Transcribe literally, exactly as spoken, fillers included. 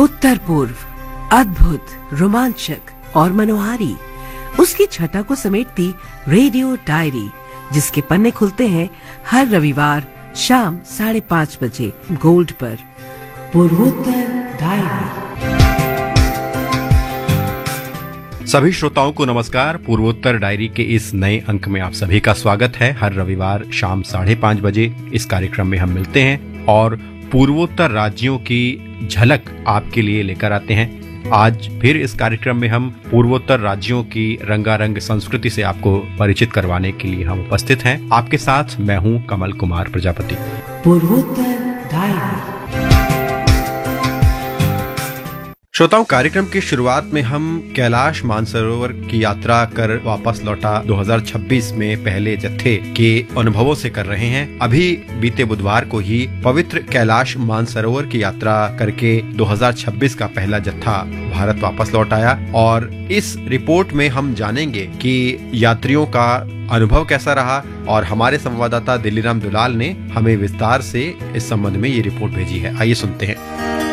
उत्तर पूर्व, अद्भुत, रोमांचक और मनोहारी, उसकी छटा को समेटती रेडियो डायरी, जिसके पन्ने खुलते हैं हर रविवार शाम साढ़े पाँच बजे गोल्ड पर। पूर्वोत्तर डायरी। सभी श्रोताओं को नमस्कार। पूर्वोत्तर डायरी के इस नए अंक में आप सभी का स्वागत है। हर रविवार शाम साढ़े पाँच बजे इस कार्यक्रम में हम मिलते हैं और पूर्वोत्तर राज्यों की झलक आपके लिए लेकर आते हैं। आज फिर इस कार्यक्रम में हम पूर्वोत्तर राज्यों की रंगारंग संस्कृति से आपको परिचित करवाने के लिए हम उपस्थित हैं। आपके साथ मैं हूं कमल कुमार प्रजापति। पूर्वोत्तर डायरी। श्रोताओं, कार्यक्रम की शुरुआत में हम कैलाश मानसरोवर की यात्रा कर वापस लौटा दो हज़ार छब्बीस में पहले जत्थे के अनुभवों से कर रहे हैं। अभी बीते बुधवार को ही पवित्र कैलाश मानसरोवर की यात्रा करके दो हज़ार छब्बीस का पहला जत्था भारत वापस लौट आया और इस रिपोर्ट में हम जानेंगे कि यात्रियों का अनुभव कैसा रहा और हमारे संवाददाता दिल्लीराम दुलाल ने हमें विस्तार से इस संबंध में ये रिपोर्ट भेजी है। आइए सुनते हैं।